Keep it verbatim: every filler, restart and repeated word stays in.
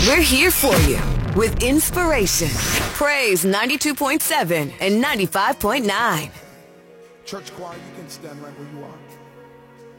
We're here for you with inspiration. Praise ninety-two point seven and ninety-five point nine. Church choir, you can stand right where you are.